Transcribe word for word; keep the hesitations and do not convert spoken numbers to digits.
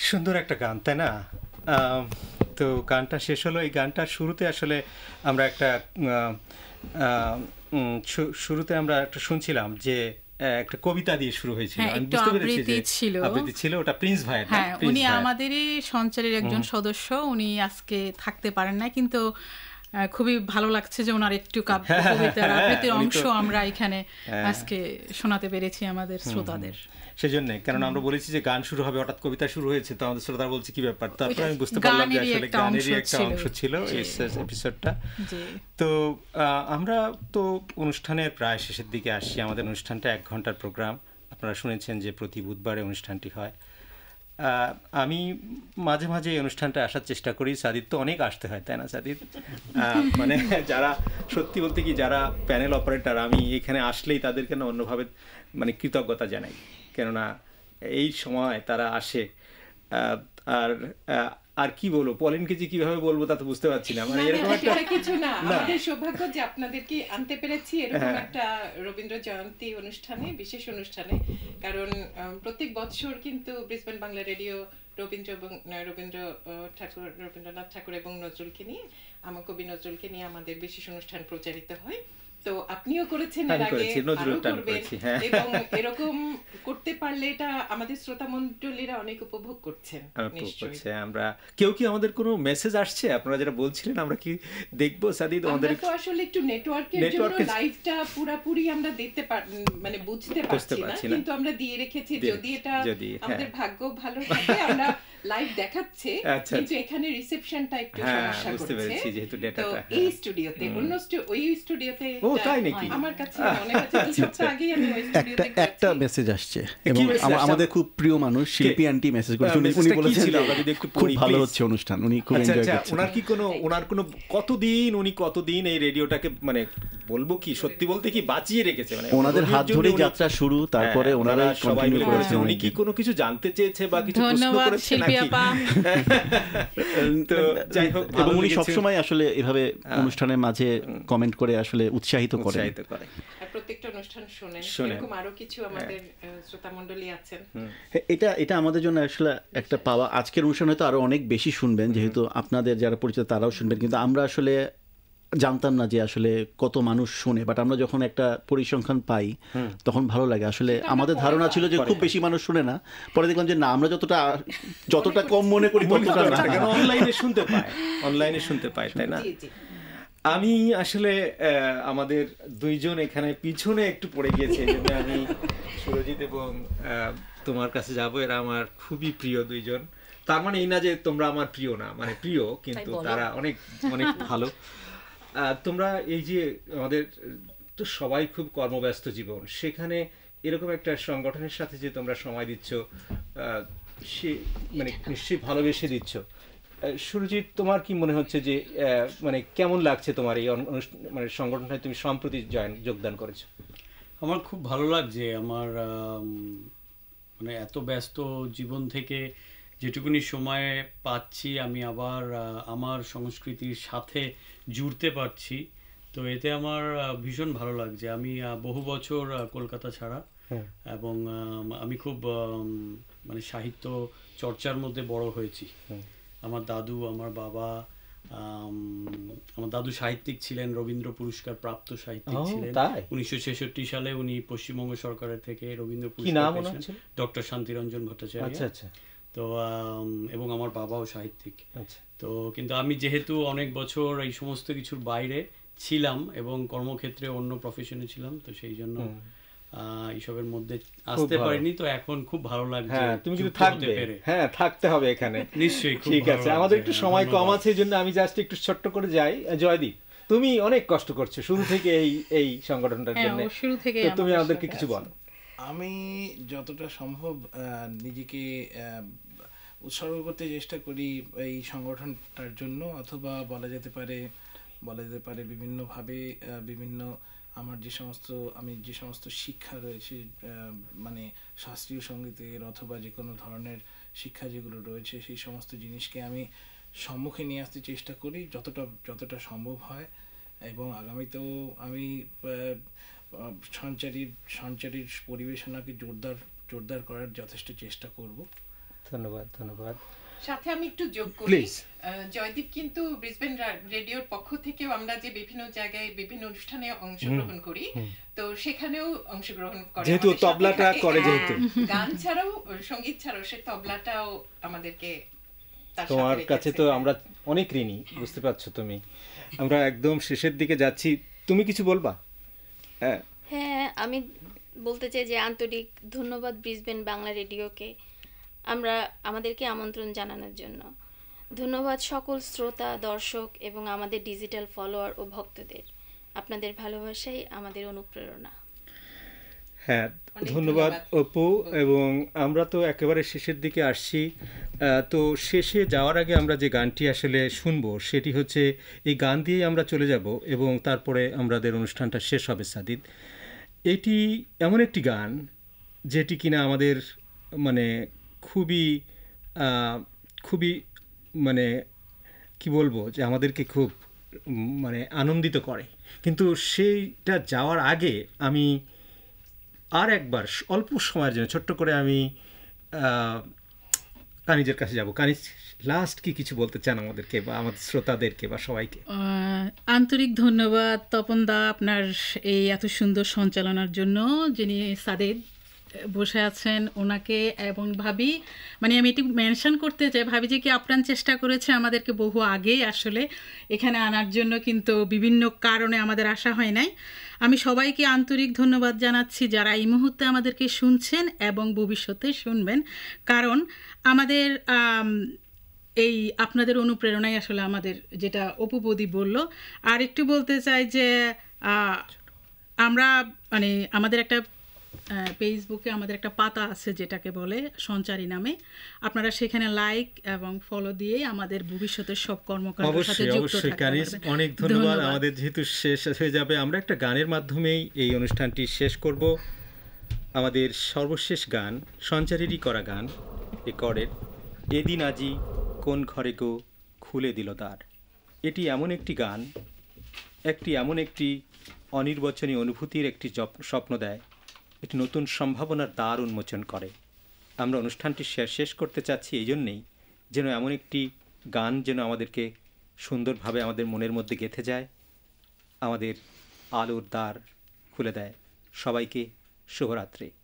সুন্দর একটা গান, তাই না? আম, তো গানটা শেষ হলো। এই গানটার শুরুতে আসলে আমরা একটা আহ, আহ, উম, শু- শুরুতে আমরা একটা শুনছিলাম যে আহ, একটা কবিতা দিয়ে শুরু হয়েছিল। হ্যাঁ, আমি একটু বুঝতে পেরেছি আবৃত্তি যে ছিল। আবৃত্তি ছিল, ওটা প্রিন্স ভাইয়ের, না? হ্যাঁ, প্রিন্স উনি ভাইয়ের। আমাদেরই সঞ্চারের একজন হুম, সদস্য। উনি আজকে থাকতে পারেন না, কিন্তু আহ, খুবই ভালো লাগছে যে ওনার একটু কাব্য হ্যাঁ, কবিতার হ্যাঁ, আবৃত্তির উনি অংশ তো আমরা এখানে হ্যাঁ, আজকে শোনাতে পেরেছি আমাদের হুম, হুম, শ্রোতাদের। সেজন্যে, কারণ আমরা বলেছি যে গান শুরু হবে, হঠাৎ কবিতা শুরু হয়েছে, তো আমাদের শ্রোতারা বলছে কি ব্যাপার। তারপর ওইটা আমি বুঝতে পারলাম যে গানেরই আসলে একটা অংশ গানেরই একটা ছিল। অংশ ছিল জি, এই এপিসোডটা। জি। তো আহ, আমরা তো অনুষ্ঠানের প্রায় শেষের দিকে আসছি। আমাদের অনুষ্ঠানটা এক ঘন্টার প্রোগ্রাম। আপনারা শুনেছেন যে প্রতি বুধবারে অনুষ্ঠানটি হয়। আহ, আমি মাঝে মাঝে এই অনুষ্ঠানটা আসার চেষ্টা করি। সাদিদ তো অনেক আসতে হয়, তাই না সাদিদ? আহ, মানে যারা সত্যি বলতে কি, যারা প্যানেল অপারেটর, আমি এখানে আসলেই তাদেরকে না অন্যভাবে মানে কৃতজ্ঞতা জানাই, কেননা এই সময় তারা আসে। আহ, আর আহ, আর কি বলবো, পলিনকে যে কিভাবে বলবো তা তো বুঝতে পারছি না, মানে না, না, এরকম একটা সেটা কিছু না। না। আমাদের সৌভাগ্য যে আপনাদেরকে আনতে পেরেছি এরকম হ্যাঁ, একটা রবীন্দ্র জয়ন্তী অনুষ্ঠানে, বিশেষ অনুষ্ঠানে। কারণ আম, প্রত্যেক বছর কিন্তু ব্রিসবেন বাংলা রেডিও রবীন্দ্র এবং রবীন্দ্র আহ, ঠাকুর, রবীন্দ্রনাথ ঠাকুর এবং নজরুলকে নিয়ে, আমার কবি নজরুলকে নিয়ে আমাদের বিশেষ অনুষ্ঠান প্রচারিত হয়। তো আপনিও করেছেন এর আমি আগে, করেছি, আরো নজরুলটা আমি করবেন। করেছি, হ্যাঁ। এবং এরকম করতে পারলে এটা আমাদের শ্রোতা মণ্ডলীরা অনেক উপভোগ করছেন উপভোগ নিশ্চয়ই। করছে। আমরা কেউ কি আমাদের কোনো মেসেজ আসছে আপনারা যেটা বলছিলেন, আমরা কি দেখবো সাদিদ? আমাদের আমরা তো আসলে একটু নেটওয়ার্কের জন্য নেটওয়ার্কের লাইভটা পুরাপুরি আমরা দেখতে পার মানে বুঝতে বুঝতে পারছি না, পারছি না। কিন্তু আমরা দিয়ে রেখেছি। দিয়ে যদি রেখেছি, এটা যদি, হ্যাঁ। আমাদের ভাগ্য ভালো থাকে আমরা লাইভ দেখাচ্ছে, আচ্ছা, কিন্তু আচ্ছা। এখানে রিসেপশনটা একটু হ্যাঁ, সমস্যা বুঝতে করছে। পেরেছি, যেহেতু তো ডেটাটা, এই হ্যাঁ। স্টুডিওতে, অন্য স্টু- ওই স্টুডিওতে ও, তাই নাকি? আমার কাছে আহ, মনে হচ্ছে দু সপ্তাহ আগেই আমি ওই একটা স্টুডিওতে একটা করেছি। মেসেজ আসছে কি এবং message আমা- আসছে? আমাদের খুব প্রিয় মানুষ শিল্পী আন্টি মেসেজ করেছেন। উনি- উনি মেসেজটা কি বলেছেন ছিল? যে আমরা যদি একটু খুব পড়ি, ভালো please। হচ্ছে অনুষ্ঠান, উনি খুব আচ্ছা, এনজয় আচ্ছা, করছেন। ওনার কি কোনো, ওনার কোনো কতদিন, উনি কতদিন এই রেডিওটাকে মানে বলবো কি, সত্যি বলতে কি বাঁচিয়ে রেখেছে, মানে ওনাদের হাত রোগীর জন্য ধরেই উনি- যাত্রা শুরু, তারপরে হ্যাঁ, ওনারা ওনারা সবাই কন্টিনিউ মিলে করেছেন করেছে। উনি কি অনেকদিন। কোনো কিছু জানতে চেয়েছে বা কিছু প্রশ্ন ধন্যবাদ করেছে শিল্পী নাকি? আপা। তো যাই হোক, ভালো এবং উনি লেগেছে। সবসময় আসলে এভাবে অনুষ্ঠানের মাঝে কমেন্ট করে আসলে উৎসাহিত করেন। উৎসাহিত করে। আর প্রত্যেকটা অনুষ্ঠান শোনেন। শোনেন। এরকম আরো কিছু আমাদের শ্রোতা মণ্ডলী আছেন। হ্যাঁ, এটা এটা আমাদের জন্য আসলে একটা পাওয়া। আজকের অনুষ্ঠান হয়তো আরো অনেক বেশি শুনবেন, যেহেতু আপনাদের যারা পরিচিত তারাও শুনবেন, কিন্তু আমরা আসলে জানতাম না যে আসলে কত মানুষ শুনে, বাট আমরা যখন একটা পরিসংখ্যান পাই তখন ভালো লাগে। আসলে সেটা আমরা আমাদের পরে ধারণা পাই। ছিল যে খুব বেশি মানুষ শুনে না, পরে দেখলাম যে না, আমরা যতটা যতটা কম মনে করি ততটা না। কেন অনলাইনে শুনতে পায়, অনলাইনে শুনতে পায়, তাই না? জি, জি। আমি আসলে আহ, আমাদের দুইজন এখানে পিছনে একটু পড়ে গিয়েছে, এই জন্য আমি সুরজিৎ এবং আহ, তোমার কাছে যাব। এরা আমার খুবই প্রিয় দুইজন। তার মানে এই না যে তোমরা আমার প্রিয় না, মানে প্রিয়, কিন্তু তাই বলো। তারা অনেক অনেক ভালো। আহ, তোমরা এই যে আমাদের তো সবাই খুব কর্মব্যস্ত জীবন, সেখানে এরকম একটা সংগঠনের সাথে যে তোমরা সময় দিচ্ছ, আহ, সে মানে নিশ্চয়ই ভালোবেসে দিচ্ছ। আহ, সুরজিৎ, তোমার কি মনে হচ্ছে যে আহ, মানে কেমন লাগছে তোমার এই অনু- অনুষ্ঠান, মানে সংগঠনটায় তুমি সম্প্রতি জয়েন যোগদান করেছো? আমার খুব ভালো লাগছে। আমার আম, মানে এত ব্যস্ত জীবন থেকে যেটুকুনি সময় পাচ্ছি আমি আবার আহ, আমার সংস্কৃতির সাথে জুড়তে পারছি, তো এতে আমার আহ, ভীষণ ভালো লাগছে। আমি আহ, বহু বছর আহ, কলকাতা ছাড়া, এবং আম, আমি খুব আম, মানে সাহিত্য চর্চার মধ্যে বড় হয়েছি। আমার দাদু, আমার বাবা, আম, আমার দাদু সাহিত্যিক ছিলেন, রবীন্দ্র পুরস্কার প্রাপ্ত সাহিত্যিক ও, ছিলেন। তাই? উনিশশো ছেষট্টি সালে উনি পশ্চিমবঙ্গ সরকারের থেকে রবীন্দ্র কি পুরস্কার নাম ওনার পেয়েছেন, ছিল? ডক্টর শান্তিরঞ্জন ভট্টাচার্য। আচ্ছা, আচ্ছা, তো আম, এবং আমার বাবাও সাহিত্যিক। আচ্ছা। তো কিন্তু আমি যেহেতু অনেক বছর এই সমস্ত কিছুর বাইরে ছিলাম এবং কর্মক্ষেত্রে অন্য প্রফেশনে ছিলাম, তো সেই জন্য আহ, এইসবের মধ্যে আসতে ভালো। পারিনি। তো এখন খুব ভালো লাগছে হ্যাঁ, তুমি কিন্তু যুক্ত হতে থাকবে, পেরে। হ্যাঁ থাকতে হবে এখানে। নিশ্চয়ই, খুব ঠিক ভালো আছে, লাগছে। আমাদের একটু হ্যাঁ, সময় কম ধন্যবাদ। আছে, এই জন্য আমি জাস্ট একটু ছোট্ট করে যাই। জয়দীপ, তুমি অনেক কষ্ট করছো শুরু থেকে এই এই সংগঠনটার হ্যাঁ, জন্য, ও শুরু থেকেই তো তুমি আমাদের আমাদেরকে সাথে কিছু আছে। বলো। আমি যতটা সম্ভব আহ, নিজেকে আহ, উৎসর্গ করতে চেষ্টা করি এই সংগঠনটার জন্য, অথবা বলা যেতে পারে বলা যেতে পারে বিভিন্নভাবে আহ, বিভিন্ন আমার যে সমস্ত আমি যে সমস্ত শিক্ষা রয়েছে, আহ, মানে শাস্ত্রীয় সঙ্গীতের অথবা যে কোনো ধরনের শিক্ষা যেগুলো রয়েছে, সেই সমস্ত জিনিসকে আমি সম্মুখে নিয়ে আসতে চেষ্টা করি যতটা যতটা সম্ভব হয়। এবং আগামীতেও আমি আহ, আহ, সঞ্চারীর সঞ্চারীর পরিবেশনাকে জোরদার জোরদার করার যথেষ্ট চেষ্টা করব। ধন্যবাদ ধন্যবাদ সাথে আমি একটু যোগ করি Please. আহ, জয়দীপ কিন্তু ব্রিসবেন রা- রেডিওর পক্ষ থেকেও আমরা যে বিভিন্ন জায়গায় বিভিন্ন অনুষ্ঠানে অংশগ্রহণ করি তো সেখানেও অংশগ্রহণ করে যেহেতু আমাদের সাথে তবলাটা থাকে। করে হ্যাঁ, যেহেতু। গান ছাড়াও সঙ্গীত ছাড়াও সে তবলাটাও আমাদেরকে তার সাথে তোমার রেখেছে। কাছে তো আমরা অনেক ঋণী, বুঝতে পারছো তুমি। আমরা একদম শেষের দিকে যাচ্ছি, তুমি কিছু বলবা? হ্যাঁ, হ্যাঁ, আমি বলতে চাই যে আন্তরিক ধন্যবাদ ব্রিসবেন বাংলা রেডিওকে আমরা আমাদেরকে আমন্ত্রণ জানানোর জন্য। ধন্যবাদ সকল শ্রোতা, দর্শক এবং আমাদের ডিজিটাল ফলোয়ার ও ভক্তদের। আপনাদের ভালোবাসাই আমাদের অনুপ্রেরণা। হ্যাঁ, অনেক ধন্যবাদ ধন্যবাদ। অপু। এবং আমরা তো একেবারে শেষের দিকে আসছি। আহ, তো শেষে যাওয়ার আগে আমরা যে গানটি আসলে শুনবো সেটি হচ্ছে, এই গান দিয়েই আমরা চলে যাব এবং তারপরে আমাদের অনুষ্ঠানটা শেষ হবে। সাদিদ, এটি এমন একটি গান যেটি কিনা আমাদের মানে খুবই আহ, খুবই মানে কি বলবো, যে আমাদেরকে খুব উম, মানে আনন্দিত করে। কিন্তু সেইটা যাওয়ার আগে আমি আর একবার স- অল্প সময়ের জন্য ছোট্ট করে আমি আহ, কানিজের কাছে যাব। কানিজ, লাস্ট কি কিছু বলতে চান আমাদেরকে বা আমাদের শ্রোতাদেরকে বা সবাইকে? আহ, আন্তরিক ধন্যবাদ তপন দা আপনার এই এত সুন্দর সঞ্চালনার জন্য। যিনি সাদেদ বসে আছেন ওনাকে এবং ভাবি, মানে আমি এটি মেনশন করতে চাই, ভাবি যে কি আপ্রাণ চেষ্টা করেছে আমাদেরকে বহু আগেই আসলে এখানে আনার জন্য, কিন্তু বিভিন্ন কারণে আমাদের আসা হয় নাই। আমি সবাইকে আন্তরিক ধন্যবাদ জানাচ্ছি যারা এই মুহূর্তে আমাদেরকে শুনছেন এবং ভবিষ্যতে শুনবেন, কারণ আমাদের আম, এই আপনাদের অনুপ্রেরণাই আসলে আমাদের, যেটা অপুবদি বলল। আর একটু বলতে চাই যে আহ, আমরা মানে আমাদের একটা ফেসবুকে আমাদের একটা পাতা আছে যেটাকে বলে সঞ্চারী নামে। আপনারা সেখানে লাইক এবং ফলো দিয়ে আমাদের ভবিষ্যতের সব কর্মকাণ্ডের সাথে অবশ্যই যুক্ত অবশ্যই থাকতে কানিজ, পারবেন। অনেক ধন্যবাদ। আমাদের যেহেতু শেষ হয়ে যাবে, আমরা একটা গানের মাধ্যমেই এই অনুষ্ঠানটি শেষ করব। আমাদের সর্বশেষ গান, সঞ্চারেরই করা গান, রেকর্ডের, এদিন আজি কোন ঘরে গো খুলে দিল দ্বার। এটি এমন একটি গান, একটি এমন একটি অনির্বচনীয় অনুভূতির একটি জপ- স্বপ্ন দেয়, একটি নতুন সম্ভাবনার দ্বার উন্মোচন করে। আমরা অনুষ্ঠানটি শে- শেষ করতে চাচ্ছি এই জন্যেই, যেন এমন একটি গান যেন আমাদেরকে সুন্দরভাবে আমাদের মনের মধ্যে গেঁথে যায়, আমাদের আলোর দ্বার খুলে দেয়। সবাইকে শুভরাত্রি।